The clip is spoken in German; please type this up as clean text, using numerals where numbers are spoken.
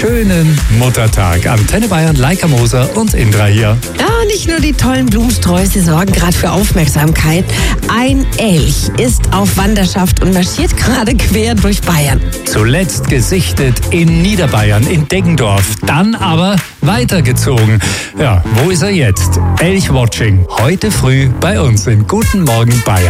schönen Muttertag. Antenne Bayern, Leica Moser und Indra hier. Ja, nicht nur die tollen Blumensträuße sorgen gerade für Aufmerksamkeit. Ein Elch ist auf Wanderschaft und marschiert gerade quer durch Bayern. Zuletzt gesichtet in Niederbayern, in Deggendorf. Dann aber weitergezogen. Ja, wo ist er jetzt? Elchwatching. Heute früh bei uns in Guten Morgen Bayern.